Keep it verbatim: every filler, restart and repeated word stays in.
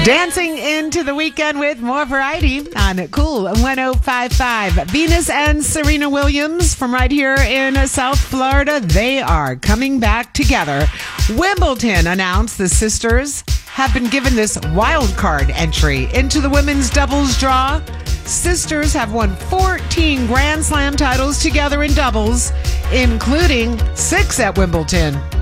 Dancing into the weekend with more variety on Cool one oh five point five. Venus and Serena Williams from right here in South Florida, they are coming back together. Wimbledon announced the sisters have been given this wild card entry into the women's doubles draw. Sisters have won fourteen Grand Slam titles together in doubles, including six at Wimbledon.